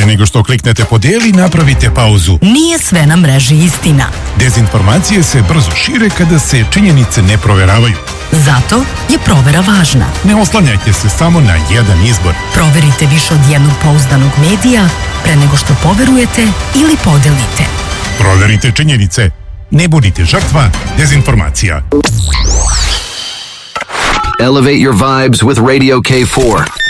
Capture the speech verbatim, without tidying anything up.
Pre nego što kliknete podijeli, napravite pauzu. Nije sve na mreži istina. Dezinformacije se brzo šire kada se činjenice ne proveravaju. Zato je provera važna. Ne oslanjajte se samo na jedan izbor. Proverite više od jednog pouzdanog medija pre nego što poverujete ili podelite. Proverite činjenice. Ne budite žrtva dezinformacija. Elevate your vibes with Radio K four.